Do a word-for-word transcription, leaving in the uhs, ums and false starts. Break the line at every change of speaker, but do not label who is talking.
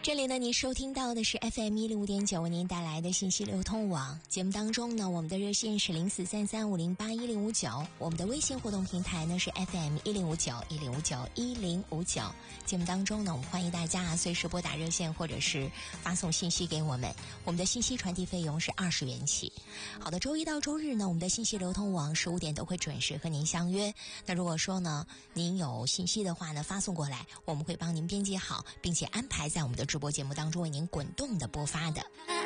这里呢，您收听到的是 F M 一零五点九为您带来的信息流通网节目当中呢，我们的热线是零四三三五零八一零五九，我们的微信互动平台呢是 F M 一零五九一零五九一零五九。节目当中呢，我们欢迎大家随时拨打热线或者是发送信息给我们，我们的信息传递费用是二十元起。好的，周一到周日呢，我们的信息流通网十五点都会准时和您相约。那如果说呢，您有信息的话呢，发送过来，我们会帮您编辑好，并且安排在我们的直播节目当中为您滚动的播发的。